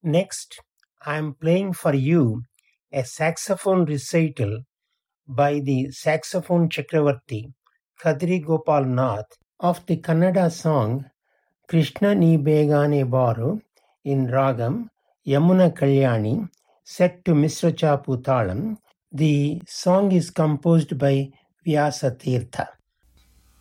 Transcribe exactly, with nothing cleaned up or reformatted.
Next, I am playing for you a saxophone recital by the saxophone Chakravarti, Kadri Gopal Nath, of the Kannada song Krishna Ni Begane Baru in Ragam Yamuna Kalyani, set to Misra Chapu Talam. The song is composed by Vyasa Tirtha.